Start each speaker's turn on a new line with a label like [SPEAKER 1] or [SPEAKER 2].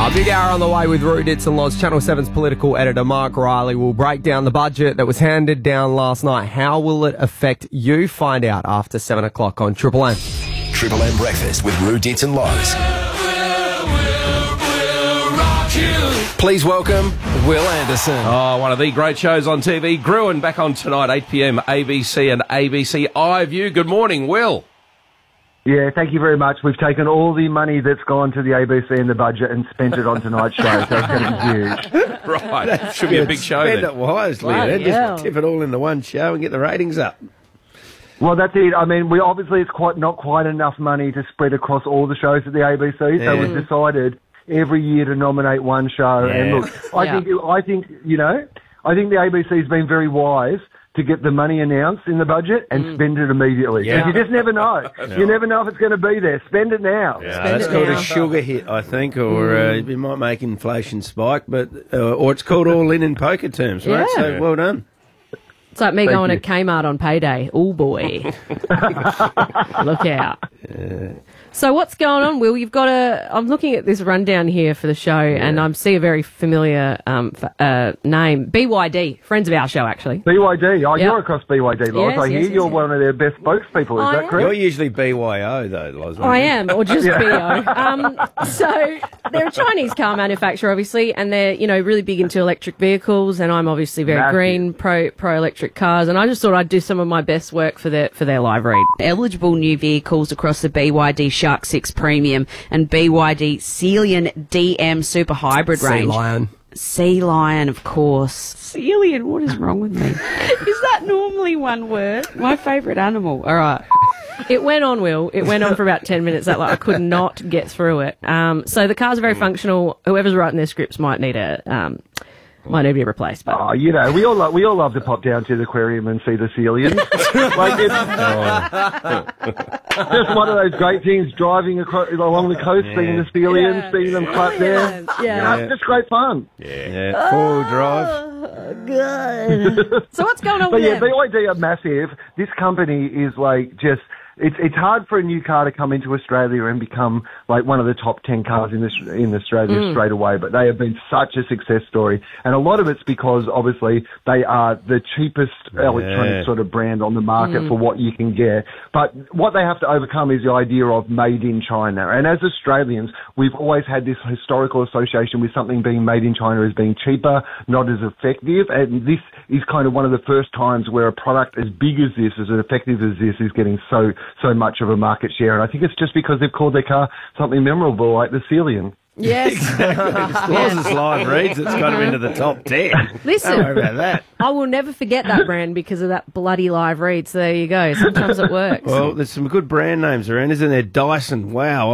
[SPEAKER 1] Big hour on the way with Roo Dits and Loz. Channel 7's political editor Mark Riley will break down the budget that was handed down last night. How will it affect you? Find out after 7 o'clock on Triple M.
[SPEAKER 2] Triple M Breakfast with Roo Dits and Loz. Please welcome Will Anderson.
[SPEAKER 3] Oh, one of the great shows on TV. Gruen back on tonight, 8 p.m, ABC and ABC iView. Good morning, Will.
[SPEAKER 4] Yeah, thank you very much. We've taken all the money that's gone to the ABC in the budget and spent it on tonight's show, so it's going to be huge.
[SPEAKER 3] Right, that should be a big show
[SPEAKER 5] Spend
[SPEAKER 3] then.
[SPEAKER 5] it wisely,
[SPEAKER 6] Bloody
[SPEAKER 5] then.
[SPEAKER 6] hell.
[SPEAKER 5] Just tip it all into one show and get the ratings up.
[SPEAKER 4] Well, that's it. I mean, we obviously it's not quite enough money to spread across all the shows at the ABC, so
[SPEAKER 5] Yeah.
[SPEAKER 4] we've decided every year to nominate one show.
[SPEAKER 5] Yeah.
[SPEAKER 4] And look, I think the ABC's been very wise to get the money announced in the budget and spend it immediately.
[SPEAKER 5] Yeah.
[SPEAKER 4] 'Cause you just never know. You never know if it's going to be there. Spend it now.
[SPEAKER 5] That's
[SPEAKER 6] it
[SPEAKER 5] called
[SPEAKER 6] now.
[SPEAKER 5] a sugar hit, I think, or it might make inflation spike, but or it's called all in poker terms, right?
[SPEAKER 6] Yeah.
[SPEAKER 5] So well done.
[SPEAKER 6] It's like me
[SPEAKER 4] Thank
[SPEAKER 6] going
[SPEAKER 4] you.
[SPEAKER 6] to Kmart on payday. Oh, boy. Look out. So what's going on, Will? You've got I'm looking at this rundown here for the show, and I see a very familiar name. BYD, friends of our show, actually.
[SPEAKER 4] BYD. Oh,
[SPEAKER 6] Yep.
[SPEAKER 4] you're across BYD, Loz.
[SPEAKER 6] Yes,
[SPEAKER 4] I hear
[SPEAKER 6] yes,
[SPEAKER 4] you're
[SPEAKER 6] yes.
[SPEAKER 4] one of their best spokespeople. Is
[SPEAKER 6] I
[SPEAKER 4] that
[SPEAKER 6] am.
[SPEAKER 4] correct?
[SPEAKER 5] You're usually BYO, though, Loz. aren't
[SPEAKER 6] I
[SPEAKER 5] you?
[SPEAKER 6] am, or just BO. So they're a Chinese car manufacturer, obviously, and they're really big into electric vehicles. And I'm obviously very
[SPEAKER 4] Massive.
[SPEAKER 6] green, pro electric cars. And I just thought I'd do some of my best work for their live read.
[SPEAKER 7] Eligible new vehicles across the BYD Shark 6 Premium and BYD Celion DM Super Hybrid
[SPEAKER 1] Sea
[SPEAKER 7] range.
[SPEAKER 1] Lion.
[SPEAKER 7] Sea Lion, of course. Celion, what is wrong with me? Is that normally one word? My favourite animal. All right.
[SPEAKER 6] It went on, Will. It went on for about 10 minutes. I could not get through it. So the cars are very functional. Whoever's writing their scripts might need to be replaced. But
[SPEAKER 4] Oh, we all love to pop down to the aquarium and see the celians. Like it's just one of those great things. Driving along the coast, seeing the celians, seeing them clap there.
[SPEAKER 6] yeah.
[SPEAKER 4] It's just great fun.
[SPEAKER 5] Yeah, four-wheel drive.
[SPEAKER 6] So what's going on
[SPEAKER 4] But
[SPEAKER 6] with
[SPEAKER 4] yeah,
[SPEAKER 6] them?
[SPEAKER 4] BYD are massive. This company is like just. It's hard for a new car to come into Australia and become like one of the top 10 cars in Australia straight away, but they have been such a success story. And a lot of it's because obviously they are the cheapest electronic sort of brand on the market for what you can get. But what they have to overcome is the idea of made in China. And as Australians, we've always had this historical association with something being made in China as being cheaper, not as effective. And this is kind of one of the first times where a product as big as this, as effective as this, is getting so much of a market share. And I think it's just because they've called their car something memorable like the Celion.
[SPEAKER 6] Yes.
[SPEAKER 5] Loz's live reads, it's got him into the top 10.
[SPEAKER 6] Listen,
[SPEAKER 5] Don't worry about that.
[SPEAKER 6] I will never forget that brand because of that bloody live read. So there you go. Sometimes it works.
[SPEAKER 5] Well, there's some good brand names around, isn't there? Dyson, wow.